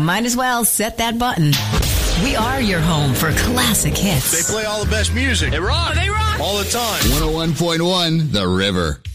might as well set that button. We are your home for classic hits. They play all the best music. They rock. They rock. All the time. 101.1 The River.